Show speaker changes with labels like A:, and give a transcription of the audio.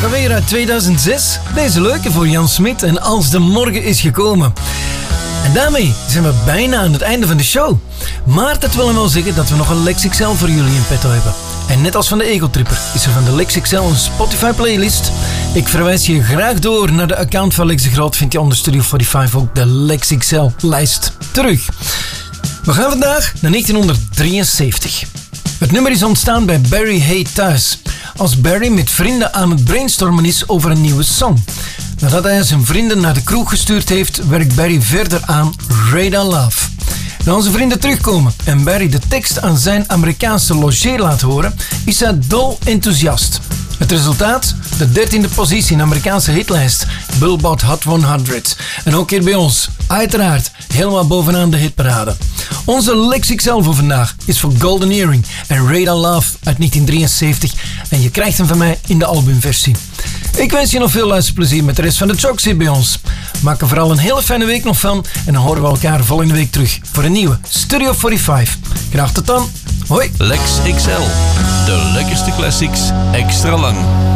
A: alweer uit 2006. Deze leuke voor Jan Smit en Als de Morgen is gekomen. En daarmee zijn we bijna aan het einde van de show. Maar dat wil wel zeggen dat we nog een Lex XL voor jullie in petto hebben. En net als van de Ego Tripper is er van de Lex XL een Spotify playlist. Ik verwijs je graag door naar de account van Lex de Groot. Vind je onder Studio 45 ook de Lex XL lijst terug. We gaan vandaag naar 1973. Het nummer is ontstaan bij Barry Hay thuis. Als Barry met vrienden aan het brainstormen is over een nieuwe song. Nadat hij zijn vrienden naar de kroeg gestuurd heeft, werkt Barry verder aan Radar Love. Na onze vrienden terugkomen en Barry de tekst aan zijn Amerikaanse logé laat horen, is hij dol enthousiast. Het resultaat? De 13e positie in de Amerikaanse hitlijst, Billboard Hot 100. En ook hier bij ons, uiteraard, helemaal bovenaan de hitparade. Onze Lex XL voor vandaag is voor Golden Earring en Radar Love uit 1973 en je krijgt hem van mij in de albumversie. Ik wens je nog veel luisterplezier met de rest van de Jocks hier bij ons. Maak er vooral een hele fijne week nog van en dan horen we elkaar volgende week terug voor een nieuwe Studio 45. Graag tot dan. Hoi.
B: Lex XL. De lekkerste classics extra lang.